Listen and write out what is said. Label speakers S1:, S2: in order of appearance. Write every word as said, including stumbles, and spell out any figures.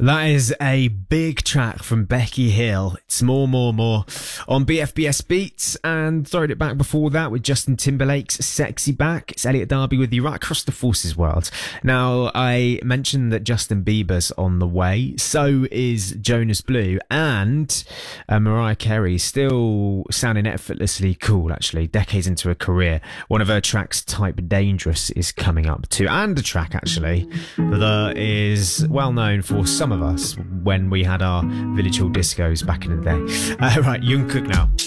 S1: That is a big track from Becky Hill. It's More, More, More on B F B S Beats, and throwing it back before that with Justin Timberlake's Sexy Back. It's Elliot Darby with you right across the Forces world. Now, I mentioned that Justin Bieber's on the way. So is Jonas Blue, and uh, Mariah Carey still sounding effortlessly cool, actually, decades into her career. One of her tracks, Type Dangerous, is coming up too, and a track, actually, that is well known for some of us when we had our village hall discos back in the day. Uh, right, Jungkook now.